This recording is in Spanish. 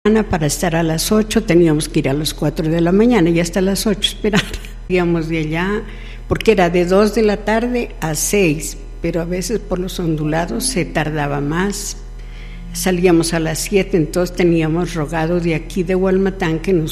Para estar a las 8 teníamos que ir a las 4 de la mañana y hasta las 8 esperar. Íbamos de allá porque era de 2 de la tarde a 6, pero a veces por los ondulados se tardaba más. Salíamos a las 7, entonces teníamos rogado de aquí de Hualmatán que nos